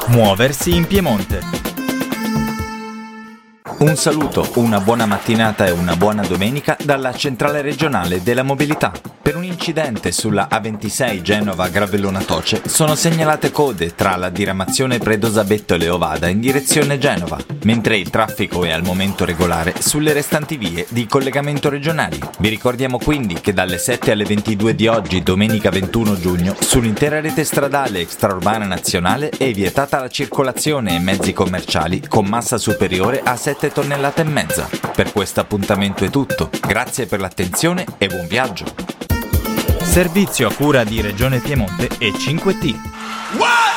Muoversi in Piemonte. Un saluto, una buona mattinata e una buona domenica dalla centrale regionale della mobilità. Per un incidente sulla A26 Genova-Gravellona-Toce sono segnalate code tra la diramazione Predosabetto e Leovada in direzione Genova, mentre il traffico è al momento regolare sulle restanti vie di collegamento regionali. Vi ricordiamo quindi che dalle 7 alle 22 di oggi, domenica 21 giugno, sull'intera rete stradale extraurbana nazionale è vietata la circolazione e mezzi commerciali con massa superiore a 7 tonnellate e mezza. Per questo appuntamento è tutto. Grazie per l'attenzione e buon viaggio. Servizio a cura di Regione Piemonte e 5T.